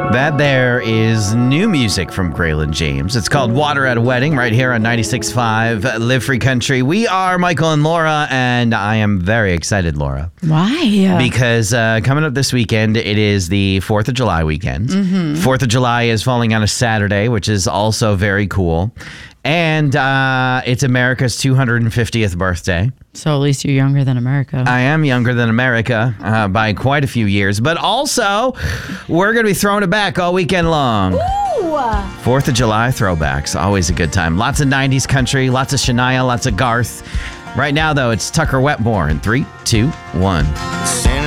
That there is new music from Graylin James. It's called Water at a Wedding right here on 96.5 Live Free Country. We are Michael and Laura, and I am very excited, Laura. Why? Because coming up this weekend, it is the 4th of July weekend. 4th of July is falling on a Saturday, which is also very cool. And it's America's 250th birthday. So at least you're younger than America. I am younger than America by quite a few years. But also, we're going to be throwing it back all weekend long. Ooh. 4th of July throwbacks. Always a good time. Lots of 90s country, lots of Shania, lots of Garth. Right now, though, it's Tucker Wetmore in 3, 2, 1.